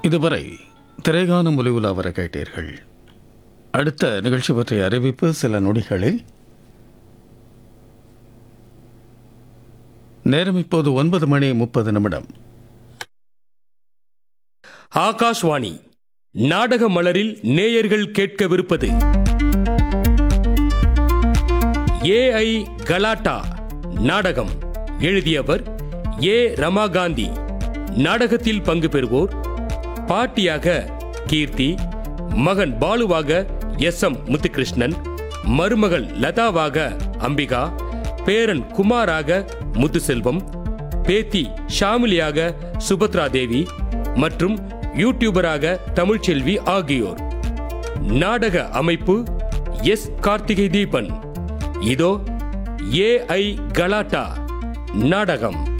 இதுவரை திரைகாணும் ஒலிவுலா வர கேட்டீர்கள். அடுத்த நிகழ்ச்சி பற்றிய அறிவிப்பு சில நொடிகளில். நேரம் இப்போது 9:30. ஆகாஷ்வாணி நாடக மலரில் நேயர்கள் கேட்கவிருப்பது ஏஐ கலாட்டா நாடகம். எழுதியவர் ஏ. ரமாகாந்தி. நாடகத்தில் பங்கு பெறுவோர்: பாட்டியாக கீர்த்தி, மகன் பாலுவாக எஸ்.எம். முத்துகிருஷ்ணன், மருமகள் லதாவாக அம்பிகா, பேரன் குமாராக முத்துசெல்வம், பேத்தி ஷாமிலியாக சுபத்ரா தேவி மற்றும் யூடியூபராக தமிழ்ச்செல்வி ஆகியோர். நாடக அமைப்பு எஸ். கார்த்திகை தீபன். இதோ ஏஐ கலாட்டா நாடகம்.